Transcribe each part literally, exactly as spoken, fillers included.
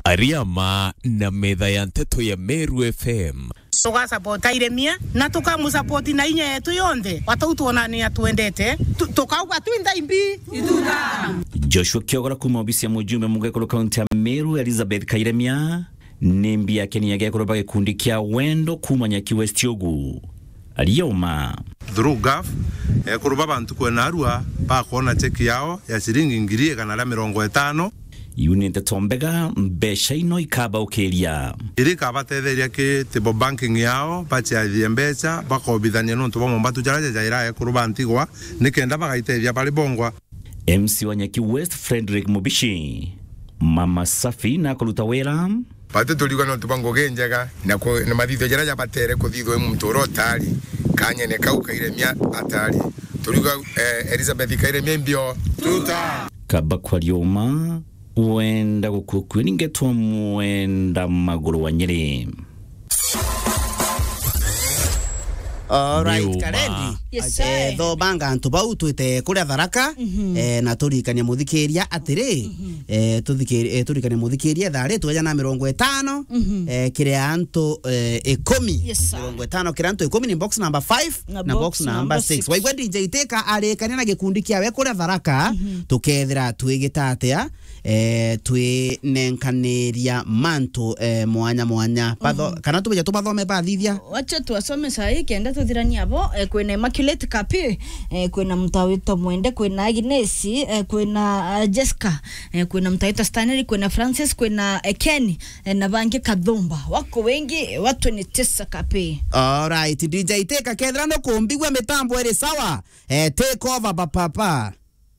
Ariama na metha ya nteto ya Meru F M. Tuka support Iremia na tuka musupport na inya yetu yonde watu tuonani atuendete tukauga twinda imbi ituda. Joshua Kiogora kuma obisi ya mujumbe mugekolo kaunti ya Meru Elizabeth Kairemia nembi ya Kenya gekolo bage kundi kia wendo kuma Nyaki West Yogu Alioma through G A F eh, kuruba bantu kwena arua ba kuona cheki yao ya shilingi ngiri kana la mirongo itano Unite Tombega mbesha ino ikaba ukelia iri kaba tetheria ki tibo banking yao bachi ya mbecha bako bidhania nontu ba mombatu jaraja jaira ya kuruba antigwa nikenda bagaitethia bali bongwa. M C wa Nyaki West Frederick Mubishi Mama Safi na kulutawera Pate tuliwa no tubango genjaga na ko na madhito jaraja batere ko dido mtoro tali kanya ne kauka Iremia atali tuliwa eh, Elizabeth Kairemia mbio tuta kaba kwa lioma wenda gukukwe ningetwa mwenda maguru wa Nyeri. Alright, Karendi. Yes, sir. Eh, tho banga antu bau twite kuria Tharaka mm -hmm. eh, na turikania muthikiria atiri mm -hmm. eh, tuthikiria eh, turikania muthikiria thari tweja na mirongo itano mm -hmm. eh, kiria antu eh, ikumi yes, mirongo itano kiria antu ikumi ni box number five na, na box, box number six waigwa D J Teka arikania na gikundi kiawe kuria Tharaka mm -hmm. tukethira twigita atia eh, twi nenkaniria mantu eh, mwanya mwanya patho mm -hmm. kana tubeja tubathome bathithia wacha tuasome sai kenda tuthirania abo eh, kwena Immaculate Kapi eh, kwena mtawito mwende kwena Agnes eh, kwena uh, Jessica eh, kwena mtawito Stanley kwena Francis kwena eh, Ken eh, na bangi Kadhumba wako wengi eh, watu ni tisa Kapi. Alright, D J Teka kethira no kumbigwa mitambo eri sawa eh, take over papa.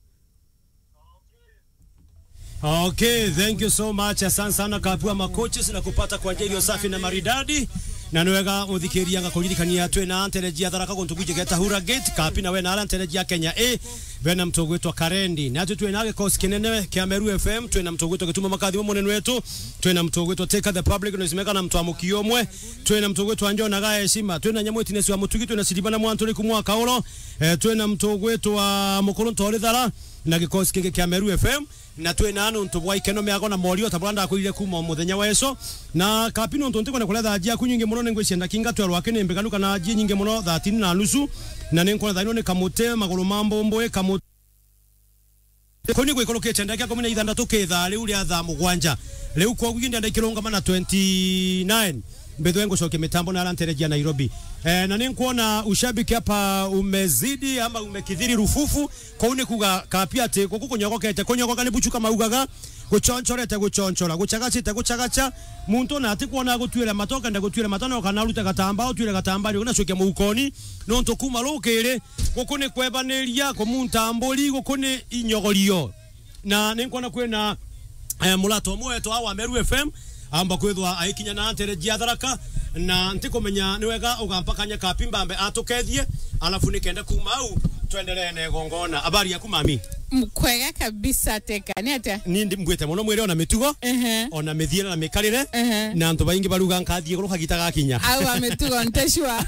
Okay, thank you so much. Asante sana kapua makoches na kupata kwa njia safi na maridadi. Na nwega muthikiria ngakuririkania twe na antelejia Tharaka kuntuguje geta Hura Gate kapi na we na antelejia Kenya A bena mtogwetwa Karendi na twe na gikosi kinene kia Meru F M twe na mtogwetwa Gituma Makathi munene wetu twe na mtogwetwa Take the Public no simeka na mtwamukio mwe twe na mtogwetwa Njona ga heshima twe na Nyamweti Nesi wa Mutugi twe na Silibana Mwanturi kumwaka ulo eh, twe na mtogwetwa Mukuru Ntori Thara na gikosi kike kia Meru F M na twe na anu ntubwa ikeno meago na morio tabanda akulire kuma muthenya weso na kapino ntonte kone kuletha ajia kunyinge muno nengwe cienda kinga twa rwake ne mbeganuka na ajia nyinge muno thirteen na nusu na nenkona thaino ne kamute maguru mambo mboe kamute koni gwe koloke chenda kya kumi na ithandatu ketha riu ria tha mugwanja riu kwa gwinda ndaikironga mana twenty-nine mbetho engo shoke mitambo na alanterejia Nairobi eh, na nenkuona ushabiki hapa umezidi ama umekithiri rufufu kwa une kuga kapia te kukunyokokete konyokoka ni buchuka maugaga guchonchorete guchonchora guchagachite guchagacha muntu na ati kuona gutwira matoka nda gutwira matano kana ruta gatamba utwira gatamba ri unacoke mukoni nonto kuma rukire gukune kwebaniria ko muntamburi gukune inyogorio na nenkuona kwena eh, mulato mweto awa Meru F M amba kwethwa aikinya na anterejia Tharaka na ntikomenya niwega ugampakanya Kapimba atukethie alafu nikenda kuma au tuendelee na gongona. Habari yaku mami? Mkwega kabisa Teka ni ata ni mbwete muno mwire ona mitugo uh -huh. ona methiera na mekarire uh -huh. na antu baingi baruga nkathie guruka gitaga kinya au ametugo nteshwa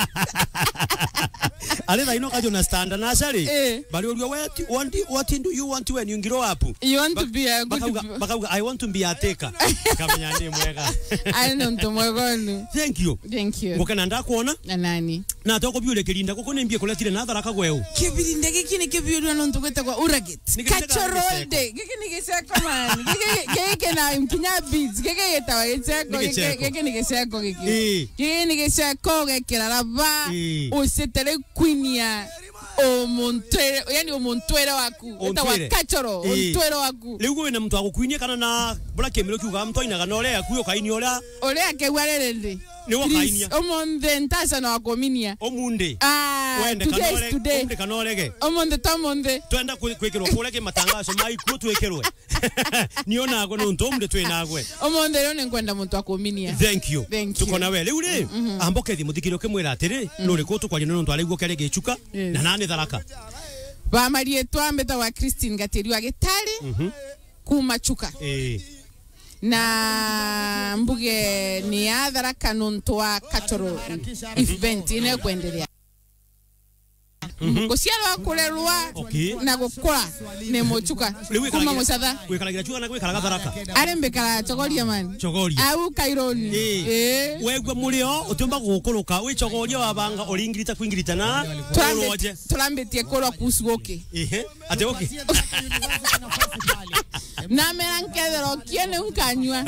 ale thaino kajo na stand na sari eh. bali ulio what what what do you want when you grow up you want ba to be a good bakauga, bakauga, I want to be a Teka kamenya ni mwega I know ndo mwegonu thank you thank you ngokana ndakuona na nani na toko biule kirinda koko nembie kuletire na Tharaka gweu kibirinde giki ni kibiru no ntugweta kwa Hura Gate cultural day giki ni geseko man giki giki na mkinya beats giki yetawa yetseko giki ni geseko giki giki ni geseko gekira raba usetere kwinia o montwere yani o montwere waku eta wa kachoro o montwere waku leo we na mtu akukwinie kana na bora kemelo kiuga mtu ina kana ole akuyo kaini ola ole akegwarerende ni wakainia o monde ntasa na wakominia o munde ah wende kana ole munde kana olege o monde to monde twenda kwekero kuleke matangazo mai ku twekerwe niona ago no ntomde twenagwe o monde rone nkwenda muntu akominia thank you tuko na we leo ri ambokethi muthikiro kemwira atiri nuri ko tukwaria no ntwa aligwo kere gichuka na nani Tharaka ba marie twambeta wa Christine Gateri wa Gitari kuma chuka eh na mbuge ni ya Tharaka nonto wa Katoro event ine kuendelea guciarwa kurerwa na gukura ni muchuka kuma mucatha wikaragira chuka na gwikaraga Tharaka ari mbikara chogoria man chogoria au kaironi eh wegwe mulio utumba gukuruka wi chogoria wabanga oringirita kwingirita na turambe turambetie koro kusugoke ehe ate oke na merankethero kiene unkanywa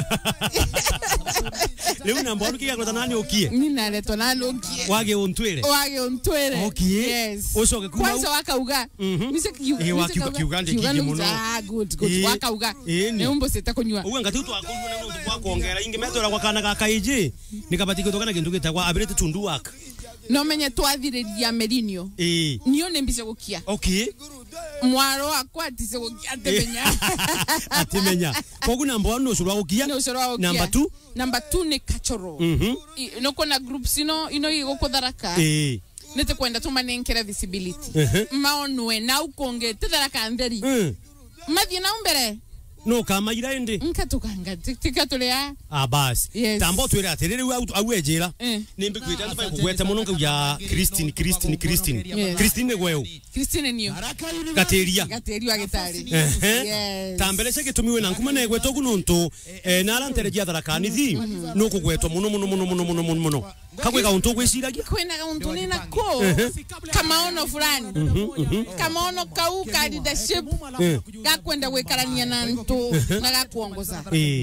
leo namba ukiya kwa nani okie nina leto nani okie wage untwere wage untwere okay yes usoke kuma kwanza wakauga mise kiugande kiki muno ah good good wakauga ne umbo seta kunywa uwe ngati utu akonywa na utu kwa kuongera inge metora kwa kana kakaiji nikabatiki tokana kintu gitagwa abirete tundu waka no menye twathiriria merinio eh niyo nembice gukia okay mwaro akwa atise gukia atemenya atemenya kogu namba one ushurwa gukia namba two namba two ni kachoro mhm no kona groups ino ino igoko Tharaka eh nete kwenda tumanenkera visibility maonwe na ukonge Tharaka nderi mathie na umbere no kama ira indi nkatukanga tikatulea ah basi yes. tambo twere aterere au ejera nimbi kwita nzaba kugweta muno ya Christine Christine Christine yes. Christine gweo Christine niyo gateria gateria gitari yes tambele se gitumiwe na nkuma negwe togu nonto eh nara nteregia Tharaka ni thi no kugwetwa muno muno muno muno muno muno muno kakwe ka unto gwiciragia kwena ka unto ni nako kama ono fulani kama ono kau ka leadership gakwenda gwekarania na nto na gakuongoza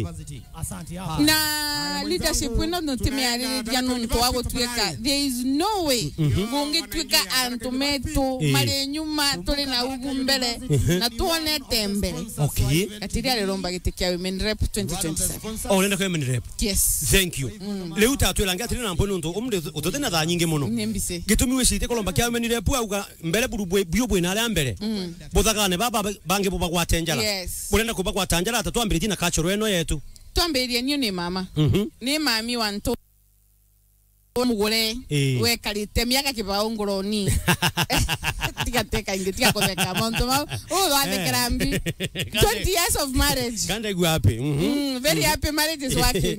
na leadership wino no timeare ya nonto wago tweka there is no way gonge tweka anto meto mare nyuma tole na ugu mbele na tuone tembele okay atiria le romba gitekia women rep twenty twenty-seven oh nenda kwa women rep yes thank you leo tatu langa tirina mpono nto umde utotena tha nyinge muno nembise gitumiwe cite kolomba kya women rep auga mbele burubwe bio bwe na ala mbele bothagane baba bange boba gwatenjara yes burenda kuba gwatanjara tatwambiritie na kachoro eno yetu twambirie niyo ni mama ni mami wanto mugore we kalite miaka kibao ngoroni tikateka inge tikakotheka monto ma oh wathekerambi twenty years of marriage kanda igu happy mm very happy marriage is working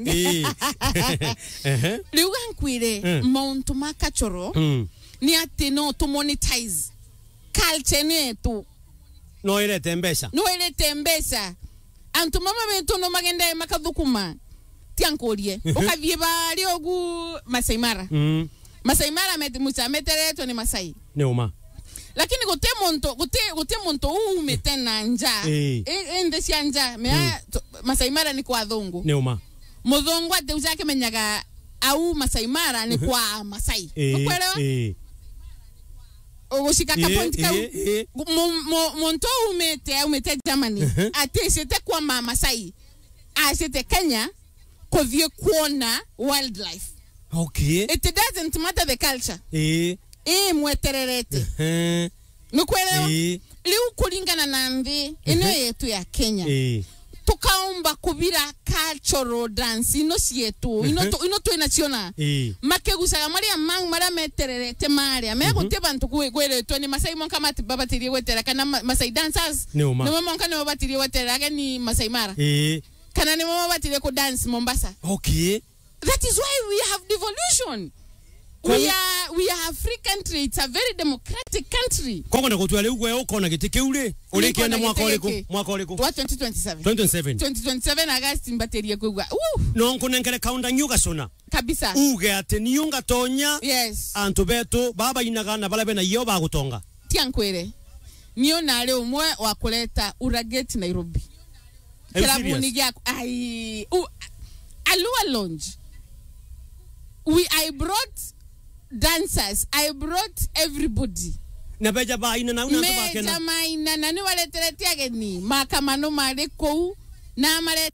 liuga nkwire monto makachoro ni ati no to monetize culture netu no ile tembesa no ile tembesa antu mama betu no magenda makathukuma tiankorie ukathie bari ogu Masai Mara mm Masai Mara met musametereto ni Masai neuma lakini gote monto gote gote monto u metena nja e ende cia nja me Masai Mara ni kwa dhongo neuma mudhongo ate uzake menyaga au Masai Mara ni kwa Masai ukwelewa eh ogoshika ka point ka monto umete umete Germany ate sete kwa Masai a sete Kenya kovie kuona wildlife okay it doesn't matter the culture eh eh mwetererete eh nukwelewa liu kulingana na ndi ino yetu ya Kenya eh tukaomba kubira cultural dance ino sietu ino to, ino to inachiona eh makegusaga maria mang maria metererete maria mego te bantu kwele to ni Masai monka mati baba tiri wetera kana Masai dancers no monka no baba tiri wetera ni Masai Mara eh kana ni mama batile ko dance Mombasa okay that is why we have devolution we are we are a free country it's a very democratic country kongo na kutwale ugwe ukona gitikeule uri kienda mwaka oliko mwaka oliko twenty twenty-seven twenty twenty-seven twenty twenty-seven August mbaterie kugwa no nkunenkele kaunda nyuga sona kabisa uge ate niyunga tonya yes antu betu baba inagana bala bena yo bagutonga tiankwere niyo nale umwe wa kuleta urageti Nairobi Kirabuni gyako ai uh, Alua Lounge we I brought dancers I brought everybody na beja ba ina na una to ba kena me ina na ni wale teletia geni makamano mare ko na mare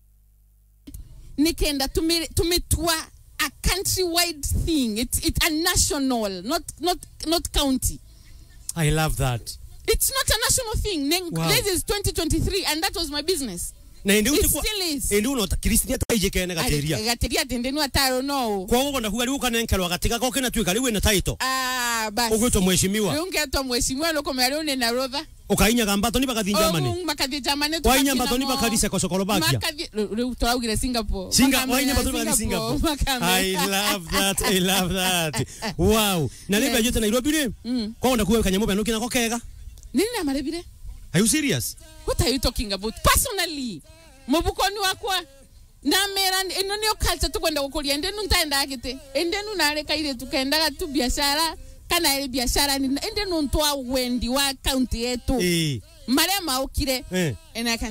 nikenda tumi tumitwa a countrywide thing it's it's a national not not not county I love that it's not a national thing. Wow. This is twenty twenty-three and that was my business. Na ndi utikwa. It still is. Ndi uno Christian taije kene gateria. Gateria tendenu ataro no. Kwa ugo ndakuga liuka nenkelwa gatika ko kena twika liwe na title. Ah basi. Ugwetwa mheshimiwa. Ungetwa mheshimiwa loko mali une na rodha. ukainya gambato ni bakathi Germany oh makathi Germany wainya mbato ni bakathi Czechoslovakia makathi twaugire Singapore Singapore wainya mbato ni bakathi Singapore I love that I love that wow na lebe yote Nairobi ni kwa onda kuwe kanyamobe nuki na kokega nini na marebire are you serious what are you talking about personally mubukoni wakwa na mera ino niyo culture tukwenda gukuria ende nuntaenda agite ende nunareka ile tukaendaga tu biashara kana ile biashara ni ende nuntwa wendi wa county yetu eh marema ukire eh ena